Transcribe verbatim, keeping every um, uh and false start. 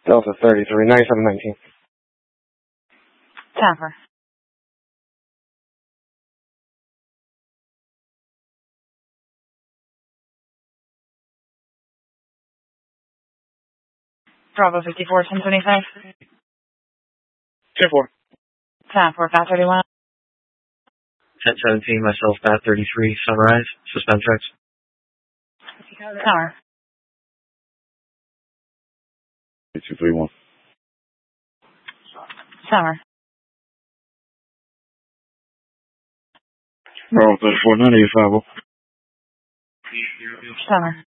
Delta thirty-three, ninety-seven nineteen. Tapper. Bravo fifty-four, ten twenty-five. ten four. Tapper, Bat thirty-one. ten seventeen, myself, Bat thirty-three, Sunrise, suspend tracks. Tower. two three one. Tower. Bravo thirty-four, ninety-eight five oh. Tower.